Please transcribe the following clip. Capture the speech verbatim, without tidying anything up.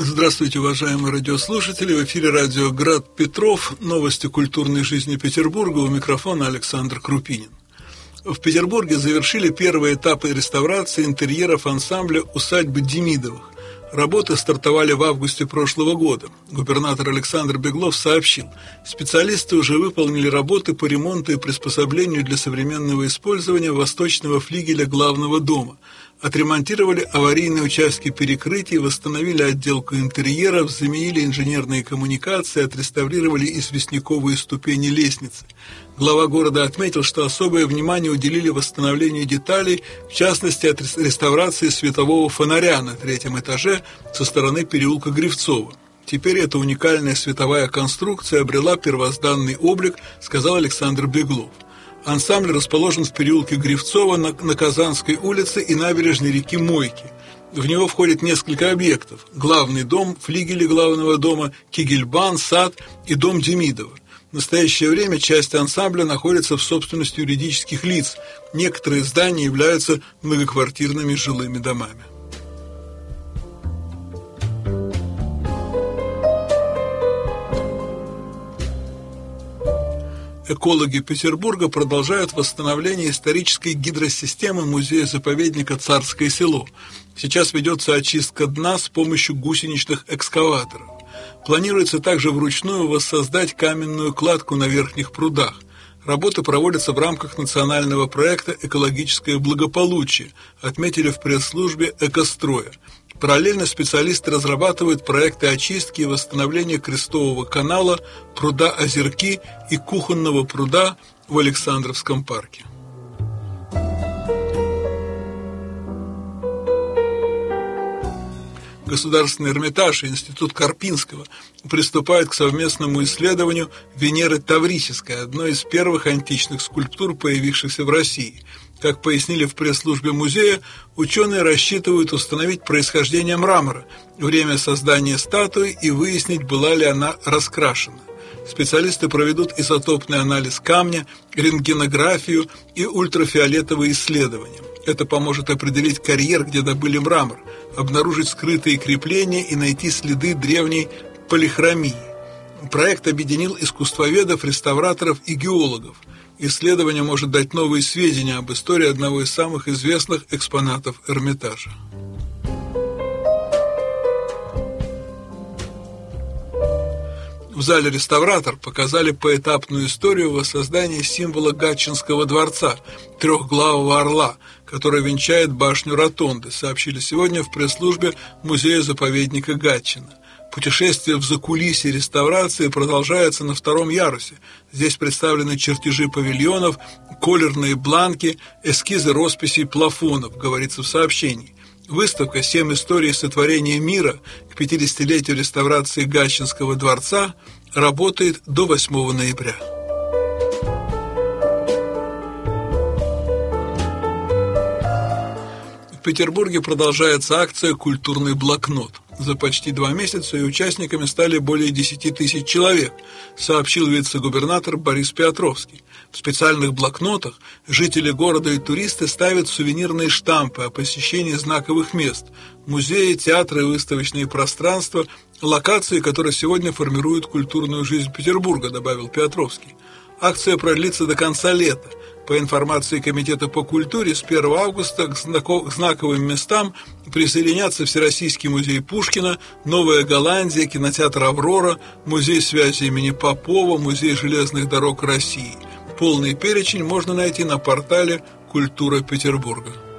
Здравствуйте, уважаемые радиослушатели. В эфире радио «Град Петров». Новости культурной жизни Петербурга. У микрофона Александр Крупинин. В Петербурге завершили первые этапы реставрации интерьеров ансамбля усадьбы Демидовых. Работы стартовали в августе прошлого года. Губернатор Александр Беглов сообщил, специалисты уже выполнили работы по ремонту и приспособлению для современного использования восточного флигеля главного дома. Отремонтировали аварийные участки перекрытий, восстановили отделку интерьеров, заменили инженерные коммуникации, отреставрировали известняковые ступени лестницы. Глава города отметил, что особое внимание уделили восстановлению деталей, в частности, от реставрации светового фонаря на третьем этаже со стороны переулка Гривцова. Теперь эта уникальная световая конструкция обрела первозданный облик, сказал Александр Беглов. Ансамбль расположен в переулке Гривцова на, на Казанской улице и набережной реки Мойки. В него входит несколько объектов: главный дом, флигели главного дома, Кегельбан, сад и дом Демидова. В настоящее время часть ансамбля находится в собственности юридических лиц. Некоторые здания являются многоквартирными жилыми домами. Экологи Петербурга продолжают восстановление исторической гидросистемы музея-заповедника «Царское село». Сейчас ведется очистка дна с помощью гусеничных экскаваторов. Планируется также вручную воссоздать каменную кладку на верхних прудах. Работы проводятся в рамках национального проекта «Экологическое благополучие», отметили в пресс-службе «Экостроя». Параллельно специалисты разрабатывают проекты очистки и восстановления Крестового канала, пруда Озерки и Кухонного пруда в Александровском парке. Государственный Эрмитаж и Институт Карпинского приступают к совместному исследованию Венеры Таврической, одной из первых античных скульптур, появившихся в России. Как пояснили в пресс-службе музея, ученые рассчитывают установить происхождение мрамора, время создания статуи и выяснить, была ли она раскрашена. Специалисты проведут изотопный анализ камня, рентгенографию и ультрафиолетовые исследования. Это поможет определить карьер, где добыли мрамор, обнаружить скрытые крепления и найти следы древней полихромии. Проект объединил искусствоведов, реставраторов и геологов. Исследование может дать новые сведения об истории одного из самых известных экспонатов Эрмитажа. В зале «Реставратор» показали поэтапную историю воссоздания символа Гатчинского дворца – трехглавого орла, который венчает башню Ротонды, сообщили сегодня в пресс-службе музея-заповедника Гатчина. Путешествие в закулисье реставрации продолжается на втором ярусе. Здесь представлены чертежи павильонов, колерные бланки, эскизы росписей плафонов, говорится в сообщении. Выставка «Семь историй сотворения мира» к пятидесятилетию реставрации Гатчинского дворца работает до восьмого ноября. В Петербурге продолжается акция «Культурный блокнот». За почти два месяца ее участниками стали более десяти тысяч человек, сообщил вице-губернатор Борис Петровский. В специальных блокнотах жители города и туристы ставят сувенирные штампы о посещении знаковых мест, музеи, театры и выставочные пространства, локации, которые сегодня формируют культурную жизнь Петербурга, добавил Петровский. Акция продлится до конца лета. По информации Комитета по культуре, с первого августа к знаковым местам присоединятся Всероссийский музей Пушкина, Новая Голландия, кинотеатр «Аврора», музей связи имени Попова, музей железных дорог России. Полный перечень можно найти на портале «Культура Петербурга».